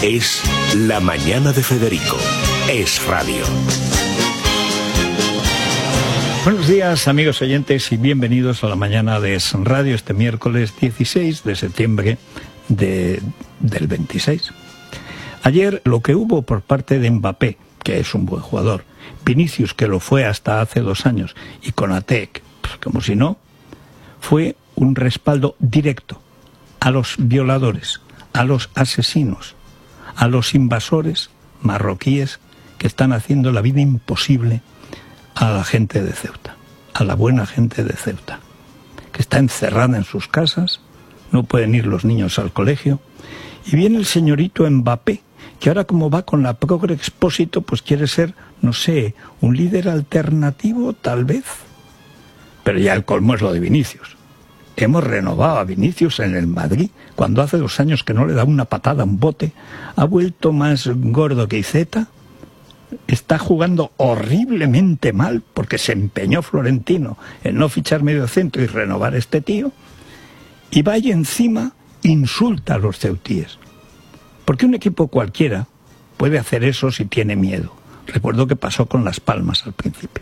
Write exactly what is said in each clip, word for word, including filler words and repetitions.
Es La Mañana de Federico. Es radio. Buenos días, amigos oyentes, y bienvenidos a La Mañana de Es Radio este miércoles dieciséis de septiembre de, del veintiséis. Ayer lo que hubo por parte de Mbappé, que es un buen jugador, Vinicius, que lo fue hasta hace dos años, y Konaté, pues como si no, fue un respaldo directo a los violadores, a los asesinos, a los invasores marroquíes que están haciendo la vida imposible a la gente de Ceuta, a la buena gente de Ceuta, que está encerrada en sus casas, no pueden ir los niños al colegio, y viene el señorito Mbappé, que ahora como va con la Progre Expósito, pues quiere ser, no sé, un líder alternativo, tal vez. Pero ya el colmo es lo de Vinicius. Hemos renovado a Vinicius en el Madrid, cuando hace dos años que no le da una patada a un bote, ha vuelto más gordo que Iceta, está jugando horriblemente mal, porque se empeñó Florentino en no fichar medio centro y renovar a este tío, y va y encima insulta a los ceutíes. Porque un equipo cualquiera puede hacer eso si tiene miedo. Recuerdo que pasó con Las Palmas al principio.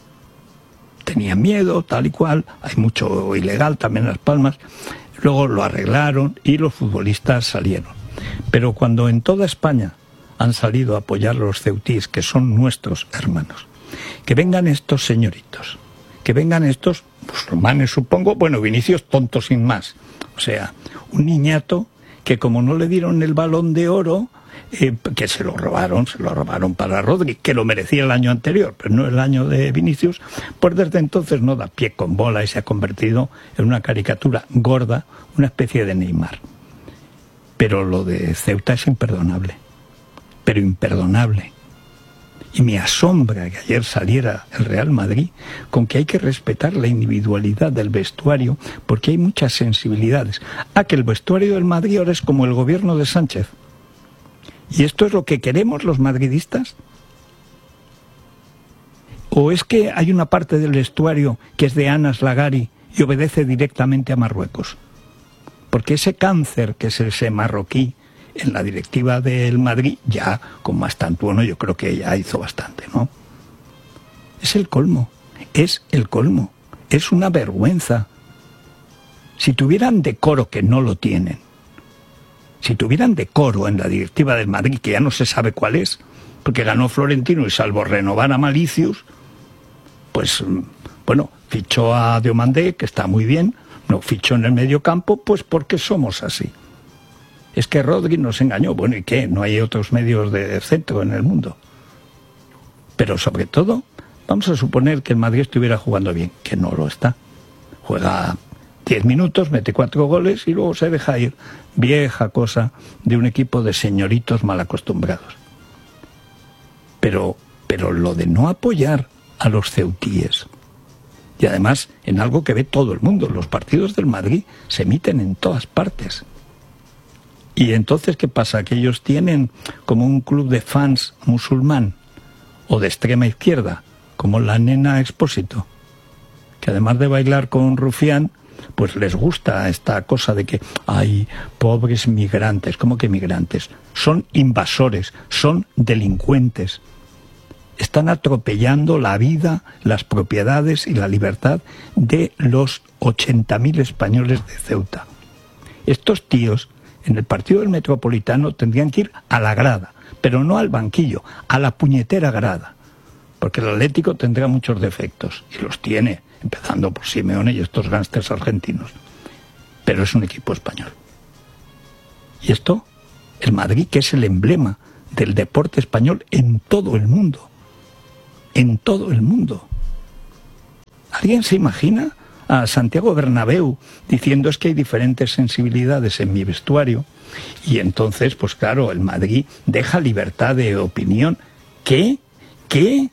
Tenía miedo, tal y cual, hay mucho ilegal también en Las Palmas, luego lo arreglaron y los futbolistas salieron. Pero cuando en toda España han salido a apoyar a los ceutíes, que son nuestros hermanos, que vengan estos señoritos, que vengan estos musulmanes, supongo, bueno, Vinicius tonto sin más, o sea, un niñato que como no le dieron el Balón de Oro, eh, que se lo robaron, se lo robaron para Rodri, que lo merecía el año anterior, pero no el año de Vinicius, pues desde entonces no da pie con bola y se ha convertido en una caricatura gorda, una especie de Neymar. Pero lo de Ceuta es imperdonable, pero imperdonable. Y me asombra que ayer saliera el Real Madrid con que hay que respetar la individualidad del vestuario porque hay muchas sensibilidades. Ah, que el vestuario del Madrid ahora es como el gobierno de Sánchez. ¿Y esto es lo que queremos los madridistas? ¿O es que hay una parte del vestuario que es de Anas Lagari y obedece directamente a Marruecos? Porque ese cáncer que es ese marroquí en la directiva del Madrid, ya con más tantuono, yo creo que ya hizo bastante, ¿no? Es el colmo, es el colmo, es una vergüenza. Si tuvieran decoro, que no lo tienen, si tuvieran decoro en la directiva del Madrid, que ya no se sabe cuál es, porque ganó Florentino y salvo renovar a Malicius, pues, bueno, fichó a Diomandé, que está muy bien, no fichó en el medio campo, pues porque somos así. Es que Rodri nos engañó. Bueno, ¿y qué? No hay otros medios de centro en el mundo. Pero sobre todo, vamos a suponer que el Madrid estuviera jugando bien, que no lo está. Juega diez minutos, mete cuatro goles y luego se deja ir. Vieja cosa de un equipo de señoritos mal acostumbrados. Pero, pero lo de no apoyar a los ceutíes, y además en algo que ve todo el mundo, los partidos del Madrid se emiten en todas partes. Y entonces, ¿qué pasa? Que ellos tienen como un club de fans musulmán o de extrema izquierda, como la nena Expósito, que además de bailar con Rufián, pues les gusta esta cosa de que hay pobres migrantes. ¿Cómo que migrantes? Son invasores, son delincuentes. Están atropellando la vida, las propiedades y la libertad de los ochenta mil españoles de Ceuta. Estos tíos en el partido del Metropolitano tendrían que ir a la grada, pero no al banquillo, a la puñetera grada, porque el Atlético tendrá muchos defectos, y los tiene, empezando por Simeone y estos gángsters argentinos, pero es un equipo español. Y esto, el Madrid, que es el emblema del deporte español en todo el mundo, en todo el mundo. ¿Alguien se imagina a Santiago Bernabéu diciendo es que hay diferentes sensibilidades en mi vestuario? Y entonces, pues claro, el Madrid deja libertad de opinión. ¿Qué? ¿Qué?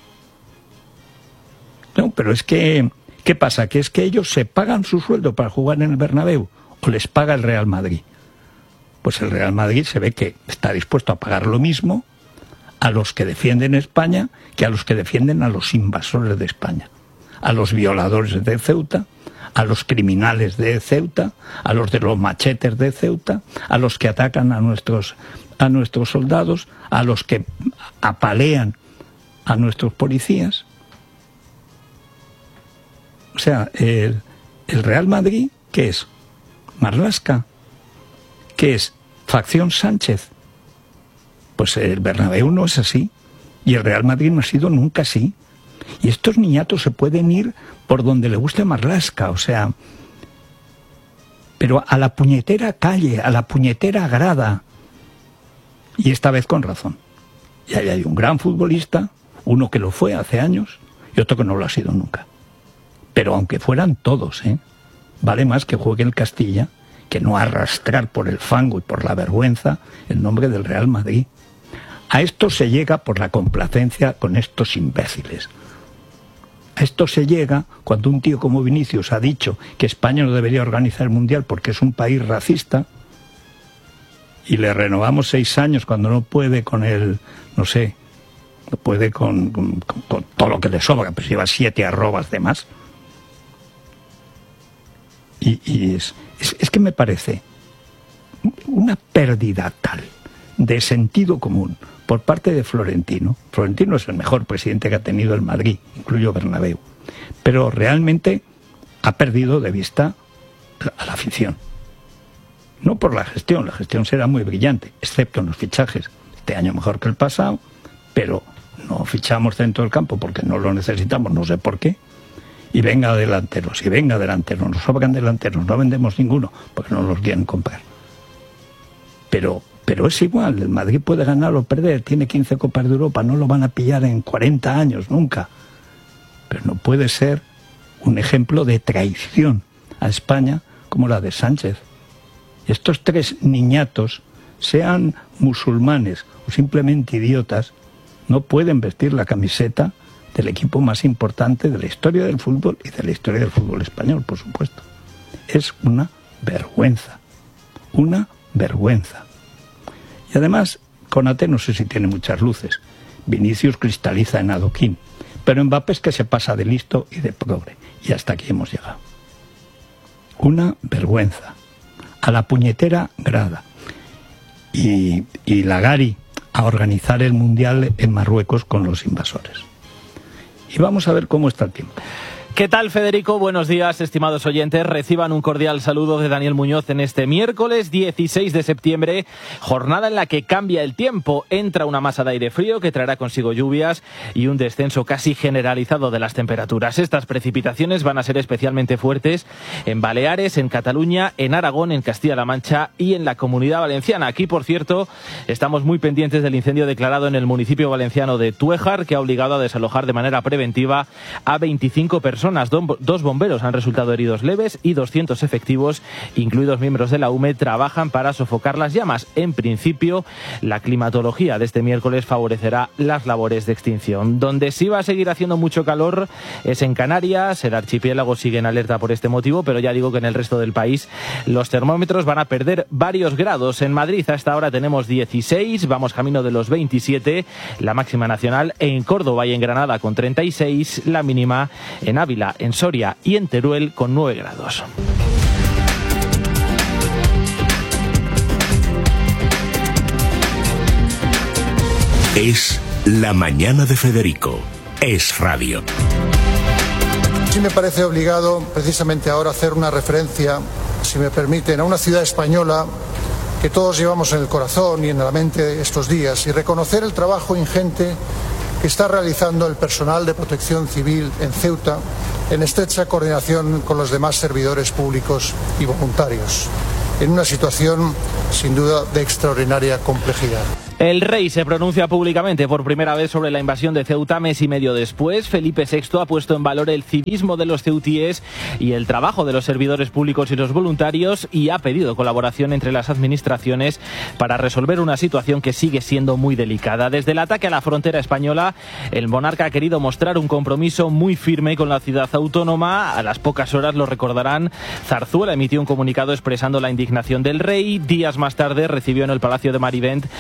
No, pero es que, ¿qué pasa? ¿Que es que ellos se pagan su sueldo para jugar en el Bernabéu o les paga el Real Madrid? Pues el Real Madrid se ve que está dispuesto a pagar lo mismo a los que defienden España que a los que defienden a los invasores de España, a los violadores de Ceuta, a los criminales de Ceuta, a los de los machetes de Ceuta, a los que atacan a nuestros a nuestros soldados, a los que apalean a nuestros policías. O sea, el, el Real Madrid, ¿qué es? Marlaska. ¿Qué es? Facción Sánchez. Pues el Bernabéu no es así. Y el Real Madrid no ha sido nunca así. Y estos niñatos se pueden ir por donde le guste Marlaska, o sea... Pero a la puñetera calle, a la puñetera grada. Y esta vez con razón. Y ahí hay un gran futbolista, uno que lo fue hace años y otro que no lo ha sido nunca. Pero aunque fueran todos, ¿eh? Vale más que juegue el Castilla que no arrastrar por el fango y por la vergüenza el nombre del Real Madrid. A esto se llega por la complacencia con estos imbéciles. A esto se llega cuando un tío como Vinicius ha dicho que España no debería organizar el Mundial porque es un país racista, y le renovamos seis años cuando no puede con el, no sé, no puede con, con, con todo lo que le sobra, pues lleva siete arrobas de más. Y, y es, es, es que me parece una pérdida tal de sentido común por parte de Florentino. Florentino es el mejor presidente que ha tenido el Madrid, incluyo Bernabéu, pero realmente ha perdido de vista a la afición. No por la gestión, la gestión será muy brillante, excepto en los fichajes. Este año mejor que el pasado, pero no fichamos dentro del campo porque no lo necesitamos, no sé por qué. Y venga delanteros, y venga delanteros, nos sobran delanteros, no vendemos ninguno porque no los quieren comprar. Pero, pero es igual, el Madrid puede ganar o perder, tiene quince Copas de Europa, no lo van a pillar en cuarenta años, nunca. Pero no puede ser un ejemplo de traición a España como la de Sánchez. Estos tres niñatos, sean musulmanes o simplemente idiotas, no pueden vestir la camiseta del equipo más importante de la historia del fútbol y de la historia del fútbol español, por supuesto. Es una vergüenza, una vergüenza. Y además, Konaté no sé si tiene muchas luces. Vinicius cristaliza en adoquín, pero Mbappé es que se pasa de listo y de progre. Y hasta aquí hemos llegado. Una vergüenza. A la puñetera grada. Y, y Lagari a organizar el Mundial en Marruecos con los invasores. Y vamos a ver cómo está el tiempo. ¿Qué tal, Federico? Buenos días, estimados oyentes. Reciban un cordial saludo de Daniel Muñoz en este miércoles dieciséis de septiembre, jornada en la que cambia el tiempo. Entra una masa de aire frío que traerá consigo lluvias y un descenso casi generalizado de las temperaturas. Estas precipitaciones van a ser especialmente fuertes en Baleares, en Cataluña, en Aragón, en Castilla-La Mancha y en la Comunidad Valenciana. Aquí, por cierto, estamos muy pendientes del incendio declarado en el municipio valenciano de Tuéjar, que ha obligado a desalojar de manera preventiva a veinticinco personas. Dos bomberos han resultado heridos leves y doscientos efectivos, incluidos miembros de la U M E, trabajan para sofocar las llamas. En principio, la climatología de este miércoles favorecerá las labores de extinción. Donde sí va a seguir haciendo mucho calor es en Canarias. El archipiélago sigue en alerta por este motivo, pero ya digo que en el resto del país los termómetros van a perder varios grados. En Madrid a esta hora tenemos dieciséis, vamos camino de los veintisiete, la máxima nacional en Córdoba y en Granada con treinta y seis, la mínima en Ávila, en Soria y en Teruel con nueve grados. Es La Mañana de Federico. Es radio. Sí me parece obligado precisamente ahora hacer una referencia, si me permiten, a una ciudad española que todos llevamos en el corazón y en la mente estos días, y reconocer el trabajo ingente que está realizando el personal de protección civil en Ceuta en estrecha coordinación con los demás servidores públicos y voluntarios, en una situación sin duda de extraordinaria complejidad. El rey se pronuncia públicamente por primera vez sobre la invasión de Ceuta mes y medio después. Felipe sexto ha puesto en valor el civismo de los ceutíes y el trabajo de los servidores públicos y los voluntarios, y ha pedido colaboración entre las administraciones para resolver una situación que sigue siendo muy delicada. Desde el ataque a la frontera española, el monarca ha querido mostrar un compromiso muy firme con la ciudad autónoma. A las pocas horas, lo recordarán, Zarzuela emitió un comunicado expresando la indignación del rey. Días más tarde recibió en el Palacio de Marivent a Juan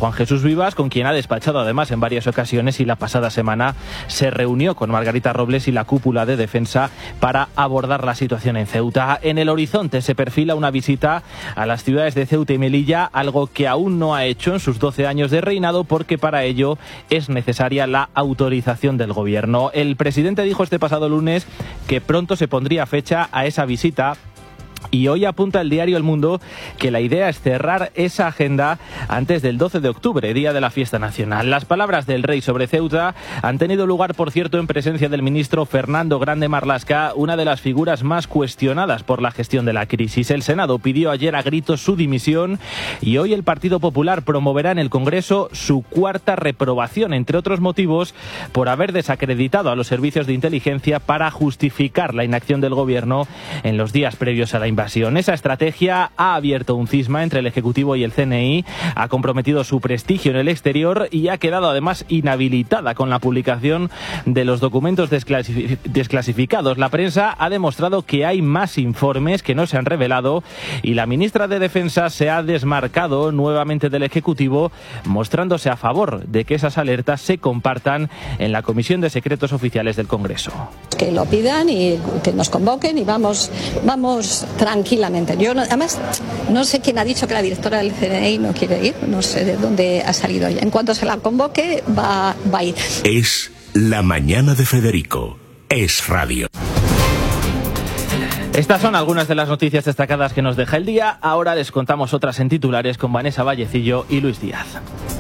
Juan Jesús Vivas, con quien ha despachado además en varias ocasiones, y la pasada semana se reunió con Margarita Robles y la cúpula de defensa para abordar la situación en Ceuta. En el horizonte se perfila una visita a las ciudades de Ceuta y Melilla, algo que aún no ha hecho en sus doce años de reinado, porque para ello es necesaria la autorización del gobierno. El presidente dijo este pasado lunes que pronto se pondría fecha a esa visita, y hoy apunta el diario El Mundo que la idea es cerrar esa agenda antes del doce de octubre, día de la fiesta nacional. Las palabras del rey sobre Ceuta han tenido lugar, por cierto, en presencia del ministro Fernando Grande Marlaska, una de las figuras más cuestionadas por la gestión de la crisis. El Senado pidió ayer a gritos su dimisión, y hoy el Partido Popular promoverá en el Congreso su cuarta reprobación, entre otros motivos, por haber desacreditado a los servicios de inteligencia para justificar la inacción del gobierno en los días previos a la invasión. Esa estrategia ha abierto un cisma entre el Ejecutivo y el C N I, ha comprometido su prestigio en el exterior y ha quedado además inhabilitada con la publicación de los documentos desclasif- desclasificados. La prensa ha demostrado que hay más informes que no se han revelado, y la ministra de Defensa se ha desmarcado nuevamente del Ejecutivo, mostrándose a favor de que esas alertas se compartan en la Comisión de Secretos Oficiales del Congreso. Que lo pidan y que nos convoquen y vamos, vamos tranquilamente. Yo no, además no sé quién ha dicho que la directora del C N I no quiere ir, no sé de dónde ha salido ella. En cuanto se la convoque va, va a ir. Es La Mañana de Federico. Es Radio. Estas son algunas de las noticias destacadas que nos deja el día. Ahora les contamos otras en titulares con Vanessa Vallecillo y Luis Díaz.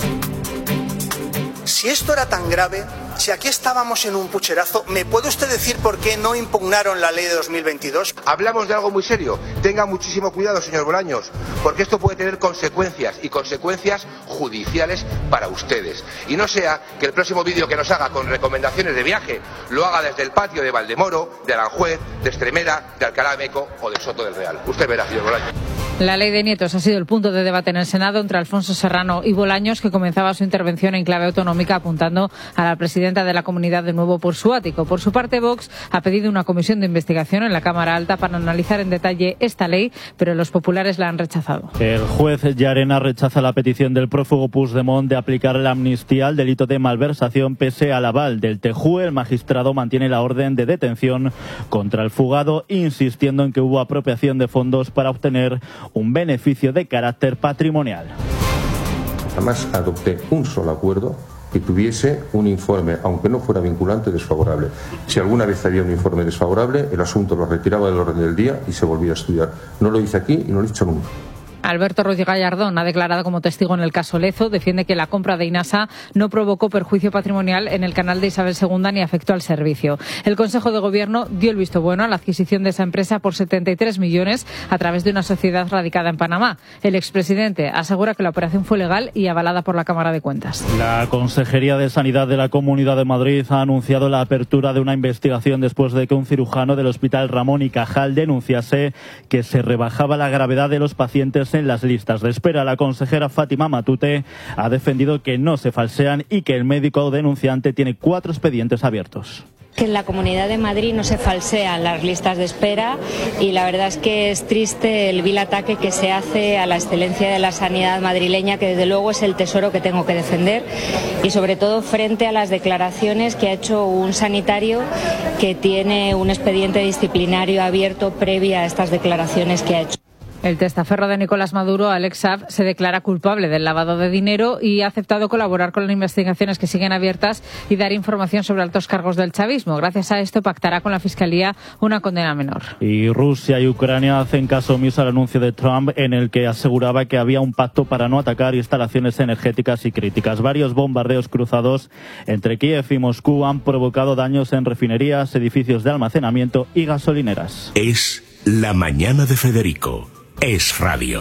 Si esto era tan grave, si aquí estábamos en un pucherazo, ¿me puede usted decir por qué no impugnaron la ley de dos mil veintidós? Hablamos de algo muy serio. Tenga muchísimo cuidado, señor Bolaños, porque esto puede tener consecuencias, y consecuencias judiciales para ustedes. Y no sea que el próximo vídeo que nos haga con recomendaciones de viaje lo haga desde el patio de Valdemoro, de Aranjuez, de Extremera, de Alcalá de Meco o del Soto del Real. Usted verá, señor Bolaños. La ley de nietos ha sido el punto de debate en el Senado entre Alfonso Serrano y Bolaños, que comenzaba su intervención en clave autonómica apuntando a la presidenta de la comunidad de nuevo por su ático. Por su parte, Vox ha pedido una comisión de investigación en la Cámara Alta para analizar en detalle esta ley, pero los populares la han rechazado. El juez Llarena rechaza la petición del prófugo Puigdemont de aplicar la amnistía al delito de malversación pese al aval del T J U E. El magistrado mantiene la orden de detención contra el fugado, insistiendo en que hubo apropiación de fondos para obtener un beneficio de carácter patrimonial. Jamás adopté un solo acuerdo que tuviese un informe, aunque no fuera vinculante, desfavorable. Si alguna vez había un informe desfavorable, el asunto lo retiraba del orden del día y se volvía a estudiar. No lo hice aquí y no lo he hecho nunca. Alberto Ruiz Gallardón ha declarado como testigo en el caso Lezo. Defiende que la compra de Inasa no provocó perjuicio patrimonial en el canal de Isabel segunda ni afectó al servicio. El Consejo de Gobierno dio el visto bueno a la adquisición de esa empresa por setenta y tres millones a través de una sociedad radicada en Panamá. El expresidente asegura que la operación fue legal y avalada por la Cámara de Cuentas. La Consejería de Sanidad de la Comunidad de Madrid ha anunciado la apertura de una investigación después de que un cirujano del Hospital Ramón y Cajal denunciase que se rebajaba la gravedad de los pacientes en las listas de espera. La consejera Fátima Matute ha defendido que no se falsean y que el médico denunciante tiene cuatro expedientes abiertos. Que en la Comunidad de Madrid no se falsean las listas de espera, y la verdad es que es triste el vil ataque que se hace a la excelencia de la sanidad madrileña, que desde luego es el tesoro que tengo que defender, y sobre todo frente a las declaraciones que ha hecho un sanitario que tiene un expediente disciplinario abierto previa a estas declaraciones que ha hecho. El testaferro de Nicolás Maduro, Alex Saab, se declara culpable del lavado de dinero y ha aceptado colaborar con las investigaciones que siguen abiertas y dar información sobre altos cargos del chavismo. Gracias a esto pactará con la Fiscalía una condena menor. Y Rusia y Ucrania hacen caso omiso al anuncio de Trump, en el que aseguraba que había un pacto para no atacar instalaciones energéticas y críticas. Varios bombardeos cruzados entre Kiev y Moscú han provocado daños en refinerías, edificios de almacenamiento y gasolineras. Es La Mañana de Federico. Es Radio.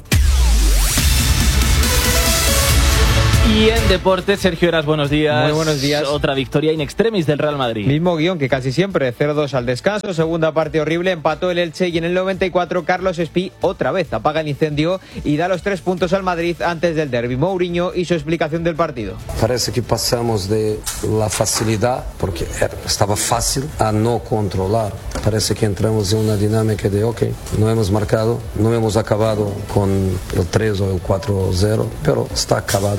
Y en deportes, Sergio Heras, buenos días. Muy buenos días. Otra victoria in extremis del Real Madrid. Mismo guión que casi siempre, cero dos al descanso, segunda parte horrible, empató el Elche y en el noventa y cuatro Carlos Espí otra vez apaga el incendio y da los tres puntos al Madrid antes del derbi. Mourinho y su explicación del partido. Parece que pasamos de la facilidad, porque estaba fácil, a no controlar. Parece que entramos en una dinámica de, ok, no hemos marcado, no hemos acabado con el tres o el cuatro cero, pero está acabado. Y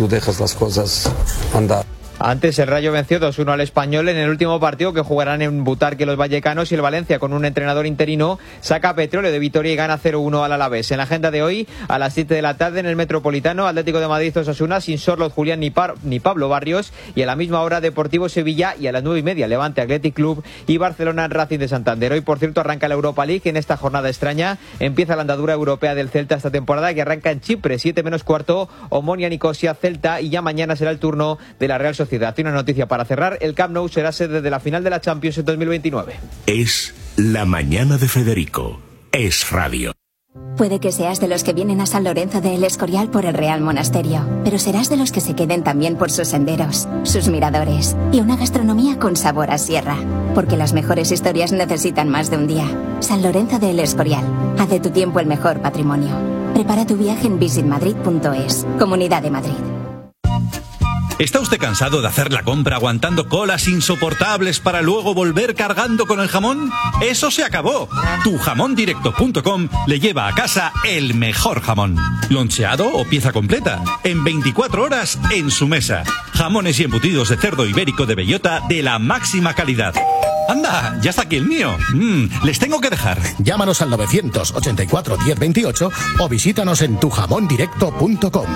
tú dejas las cosas andar. Antes el Rayo venció dos uno al Español en el último partido que jugarán en Butarque los vallecanos, y el Valencia, con un entrenador interino, saca petróleo de Vitoria y gana cero uno al Alavés. En la agenda de hoy, a las siete de la tarde en el Metropolitano, Atlético de Madrid Osasuna sin Sorloth, Julián ni, Par, ni Pablo Barrios, y a la misma hora Deportivo Sevilla, y a las nueve y media Levante Athletic Club y Barcelona Racing de Santander. Hoy, por cierto, arranca la Europa League. En esta jornada extraña empieza la andadura europea del Celta esta temporada, que arranca en Chipre, siete menos cuarto, Omonia Nicosia Celta, y ya mañana será el turno de la Real Sociedad. Tiene una noticia para cerrar: el Camp Nou será sede de la final de la Champions en dos mil veintinueve. Es La Mañana de Federico. Es Radio. Puede que seas de los que vienen a San Lorenzo de El Escorial por el Real Monasterio, pero serás de los que se queden también por sus senderos, sus miradores y una gastronomía con sabor a sierra. Porque las mejores historias necesitan más de un día. San Lorenzo de El Escorial. Haz de tu tiempo el mejor patrimonio. Prepara tu viaje en visit madrid punto es. Comunidad de Madrid. ¿Está usted cansado de hacer la compra aguantando colas insoportables para luego volver cargando con el jamón? ¡Eso se acabó! tu jamón directo punto com le lleva a casa el mejor jamón. Loncheado o pieza completa, en veinticuatro horas en su mesa. Jamones y embutidos de cerdo ibérico de bellota de la máxima calidad. ¡Anda! ¡Ya está aquí el mío! Mm, les tengo que dejar. Llámanos al novecientos ochenta y cuatro diez veintiocho o visítanos en tu jamón directo punto com.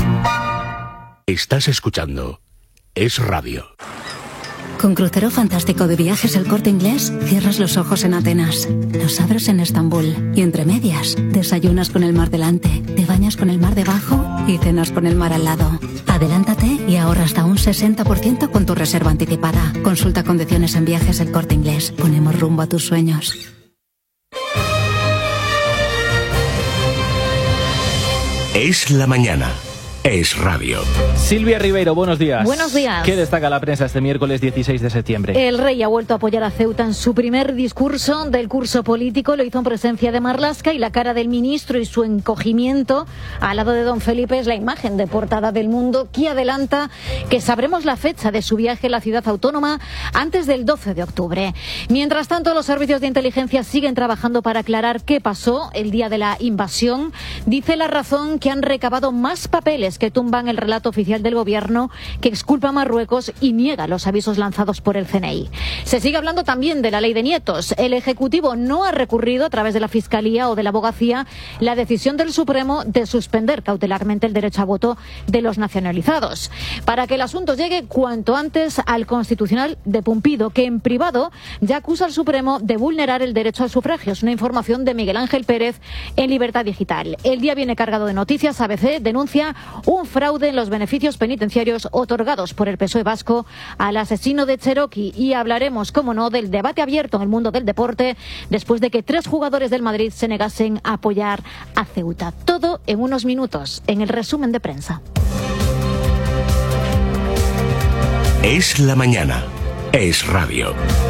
Estás escuchando Es Radio. Con crucero fantástico de Viajes El Corte Inglés, cierras los ojos en Atenas, los abres en Estambul y entre medias desayunas con el mar delante, te bañas con el mar debajo y cenas con el mar al lado. Adelántate y ahorra hasta un sesenta por ciento con tu reserva anticipada. Consulta condiciones en Viajes El Corte Inglés. Ponemos rumbo a tus sueños. Es la mañana. Es Radio. Silvia Ribeiro, buenos días. Buenos días. ¿Qué destaca la prensa este miércoles dieciséis de septiembre? El rey ha vuelto a apoyar a Ceuta en su primer discurso del curso político. Lo hizo en presencia de Marlaska, y la cara del ministro y su encogimiento al lado de don Felipe es la imagen de portada del Mundo, que adelanta que sabremos la fecha de su viaje a la ciudad autónoma antes del doce de octubre. Mientras tanto, los servicios de inteligencia siguen trabajando para aclarar qué pasó el día de la invasión. Dice La Razón que han recabado más papeles que tumban el relato oficial del gobierno, que exculpa a Marruecos y niega los avisos lanzados por el C N I. Se sigue hablando también de la ley de nietos. El Ejecutivo no ha recurrido a través de la Fiscalía o de la Abogacía la decisión del Supremo de suspender cautelarmente el derecho a voto de los nacionalizados, para que el asunto llegue cuanto antes al Constitucional de Pumpido, que en privado ya acusa al Supremo de vulnerar el derecho al sufragio. Es una información de Miguel Ángel Pérez en Libertad Digital. El día viene cargado de noticias. A B C denuncia un fraude en los beneficios penitenciarios otorgados por el P S O E vasco al asesino de Cherokee, y hablaremos, como no, del debate abierto en el mundo del deporte después de que tres jugadores del Madrid se negasen a apoyar a Ceuta. Todo en unos minutos, en el resumen de prensa. Es la mañana. Es Radio.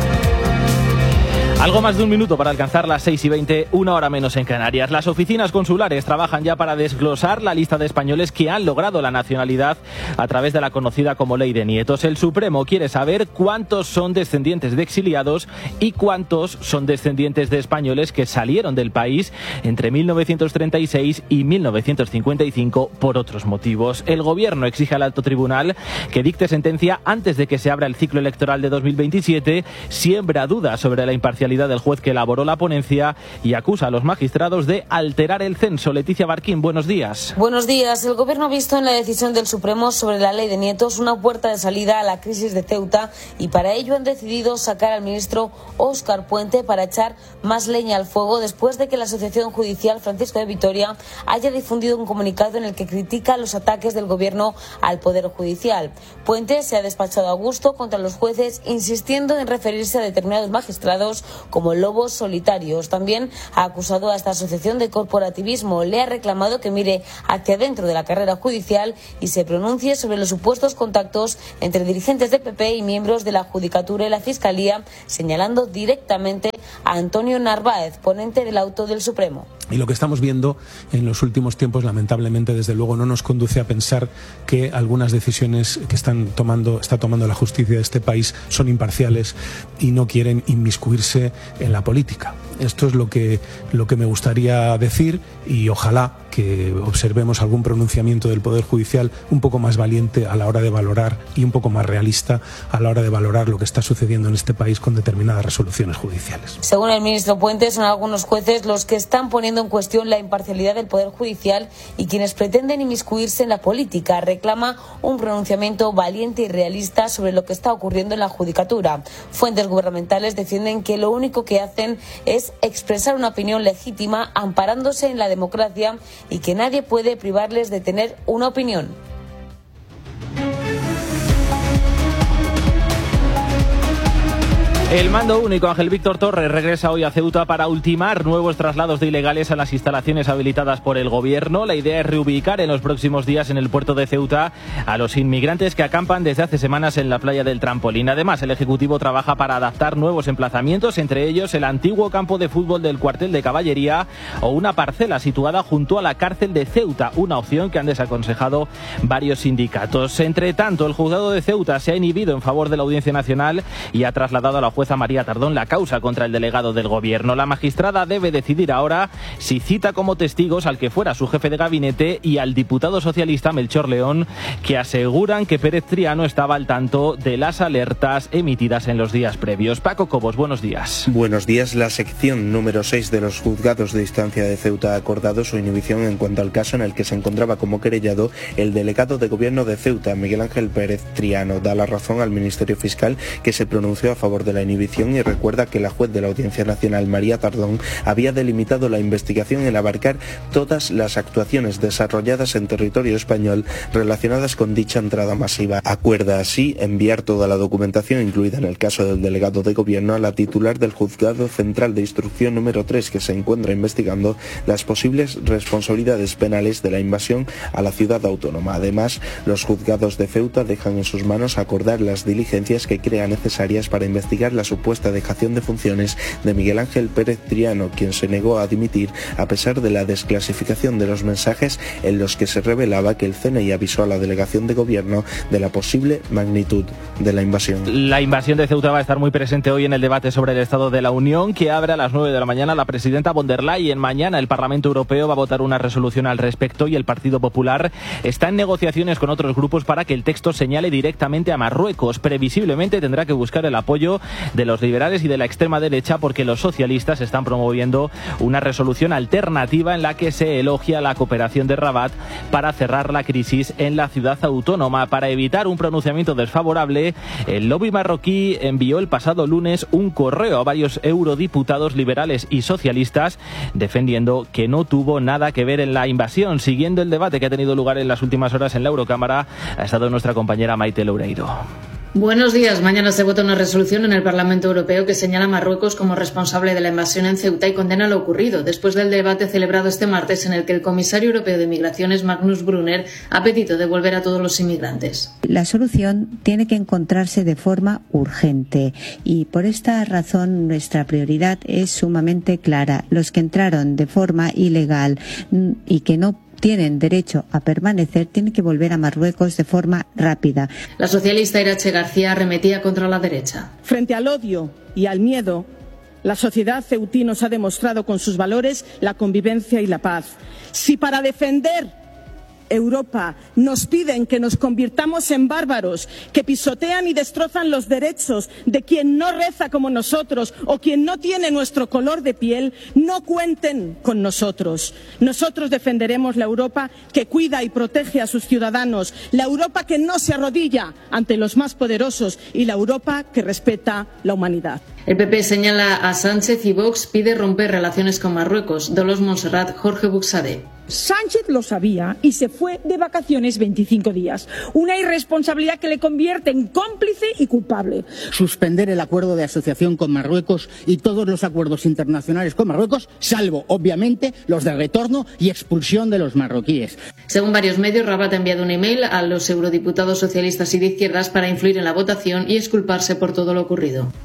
Algo más de un minuto para alcanzar las seis y veinte, una hora menos en Canarias. Las oficinas consulares trabajan ya para desglosar la lista de españoles que han logrado la nacionalidad a través de la conocida como Ley de Nietos. El Supremo quiere saber cuántos son descendientes de exiliados y cuántos son descendientes de españoles que salieron del país entre mil novecientos treinta y seis y mil novecientos cincuenta y cinco por otros motivos. El Gobierno exige al Alto Tribunal que dicte sentencia antes de que se abra el ciclo electoral de dos mil veintisiete, siembra dudas sobre la imparcialidad del juez que elaboró la ponencia y acusa a los magistrados de alterar el censo. Leticia Barquín, buenos días. Buenos días. El Gobierno ha visto en la decisión del Supremo sobre la Ley de Nietos una puerta de salida a la crisis de Ceuta, y para ello han decidido sacar al ministro Óscar Puente para echar más leña al fuego después de que la Asociación Judicial Francisco de Vitoria haya difundido un comunicado en el que critica los ataques del Gobierno al Poder Judicial. Puente se ha despachado a gusto contra los jueces, insistiendo en referirse a determinados magistrados como lobos solitarios. También ha acusado a esta asociación de corporativismo. Le ha reclamado que mire hacia dentro de la carrera judicial y se pronuncie sobre los supuestos contactos entre dirigentes del P P y miembros de la Judicatura y la Fiscalía, señalando directamente a Antonio Narváez, ponente del auto del Supremo. Y lo que estamos viendo en los últimos tiempos, lamentablemente, desde luego, no nos conduce a pensar que algunas decisiones que están tomando, está tomando la justicia de este país son imparciales y no quieren inmiscuirse meterse en la política. Esto es lo que, lo que me gustaría decir, y ojalá que observemos algún pronunciamiento del Poder Judicial un poco más valiente a la hora de valorar y un poco más realista a la hora de valorar lo que está sucediendo en este país con determinadas resoluciones judiciales. Según el ministro Puente, son algunos jueces los que están poniendo en cuestión la imparcialidad del Poder Judicial y quienes pretenden inmiscuirse en la política. Reclama un pronunciamiento valiente y realista sobre lo que está ocurriendo en la judicatura. Fuentes gubernamentales defienden que lo único que hacen es expresar una opinión legítima amparándose en la democracia y que nadie puede privarles de tener una opinión. El mando único Ángel Víctor Torres regresa hoy a Ceuta para ultimar nuevos traslados de ilegales a las instalaciones habilitadas por el gobierno. La idea es reubicar en los próximos días en el puerto de Ceuta a los inmigrantes que acampan desde hace semanas en la playa del Trampolín. Además, el Ejecutivo trabaja para adaptar nuevos emplazamientos, entre ellos el antiguo campo de fútbol del cuartel de caballería o una parcela situada junto a la cárcel de Ceuta, una opción que han desaconsejado varios sindicatos. Entre tanto, el juzgado de Ceuta se ha inhibido en favor de la Audiencia Nacional y ha trasladado a la jueza María Tardón la causa contra el delegado del gobierno. La magistrada debe decidir ahora si cita como testigos al que fuera su jefe de gabinete y al diputado socialista Melchor León, que aseguran que Pérez Triano estaba al tanto de las alertas emitidas en los días previos. Paco Cobos, buenos días. Buenos días. La sección número seis de los juzgados de instancia de Ceuta ha acordado su inhibición en cuanto al caso en el que se encontraba como querellado el delegado de gobierno de Ceuta, Miguel Ángel Pérez Triano. Da la razón al Ministerio Fiscal, que se pronunció a favor de la inhibición y recuerda que la juez de la Audiencia Nacional, María Tardón, había delimitado la investigación en abarcar todas las actuaciones desarrolladas en territorio español relacionadas con dicha entrada masiva. Acuerda así enviar toda la documentación incluida en el caso del delegado de gobierno a la titular del Juzgado Central de Instrucción número tres, que se encuentra investigando las posibles responsabilidades penales de la invasión a la ciudad autónoma. Además, los juzgados de Ceuta dejan en sus manos acordar las diligencias que crea necesarias para investigar la supuesta dejación de funciones de Miguel Ángel Pérez Triano, quien se negó a dimitir a pesar de la desclasificación de los mensajes en los que se revelaba que el C N I avisó a la delegación de gobierno de la posible magnitud de la invasión. La invasión de Ceuta va a estar muy presente hoy en el debate sobre el Estado de la Unión, que abre a las nueve de la mañana la presidenta von der Leyen. Mañana el Parlamento Europeo va a votar una resolución al respecto y el Partido Popular está en negociaciones con otros grupos para que el texto señale directamente a Marruecos. Previsiblemente tendrá que buscar el apoyo de los liberales y de la extrema derecha, porque los socialistas están promoviendo una resolución alternativa en la que se elogia la cooperación de Rabat para cerrar la crisis en la ciudad autónoma. Para evitar un pronunciamiento desfavorable, el lobby marroquí envió el pasado lunes un correo a varios eurodiputados liberales y socialistas defendiendo que no tuvo nada que ver en la invasión. Siguiendo el debate que ha tenido lugar en las últimas horas en la Eurocámara, ha estado nuestra compañera Maite Loureiro. Buenos días. Mañana se vota una resolución en el Parlamento Europeo que señala a Marruecos como responsable de la invasión en Ceuta y condena lo ocurrido, después del debate celebrado este martes en el que el comisario europeo de Migraciones, Magnus Brunner, ha pedido devolver a todos los inmigrantes. La solución tiene que encontrarse de forma urgente y por esta razón nuestra prioridad es sumamente clara. Los que entraron de forma ilegal y que no tienen derecho a permanecer tienen que volver a Marruecos de forma rápida. La socialista Irache García arremetía contra la derecha. Frente al odio y al miedo, la sociedad ceutí nos ha demostrado con sus valores la convivencia y la paz. Si para defender Europa nos piden que nos convirtamos en bárbaros, que pisotean y destrozan los derechos de quien no reza como nosotros o quien no tiene nuestro color de piel, no cuenten con nosotros. Nosotros defenderemos la Europa que cuida y protege a sus ciudadanos, la Europa que no se arrodilla ante los más poderosos y la Europa que respeta la humanidad. El P P señala a Sánchez y Vox pide romper relaciones con Marruecos. Dolors Montserrat, Jorge Buxade. Sánchez lo sabía y se fue de vacaciones veinticinco días. Una irresponsabilidad que le convierte en cómplice y culpable. Suspender el acuerdo de asociación con Marruecos y todos los acuerdos internacionales con Marruecos, salvo, obviamente, los de retorno y expulsión de los marroquíes. Según varios medios, Rabat ha enviado un email a los eurodiputados socialistas y de izquierdas para influir en la votación y exculparse por todo lo ocurrido.